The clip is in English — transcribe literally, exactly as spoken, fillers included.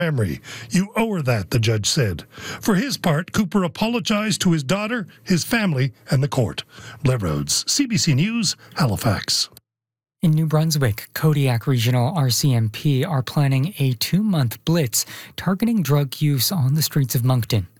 memory. You owe her that, the judge said. For his part, Cooper apologized to his daughter, his family, and the court. Blair Rhodes, C B C News, Halifax. In New Brunswick, Kodiak Regional R C M P are planning a two-month blitz targeting drug use on the streets of Moncton.